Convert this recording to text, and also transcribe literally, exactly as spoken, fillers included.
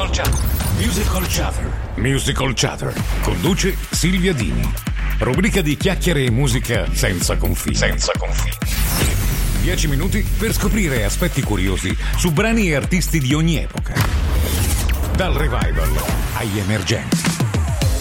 Musical Chatter. Musical Chatter. Musical Chatter. Conduce Silvia Dini. Rubrica di chiacchiere e musica senza confini. Senza confini. Dieci minuti per scoprire aspetti curiosi su brani e artisti di ogni epoca. Dal revival agli emergenti.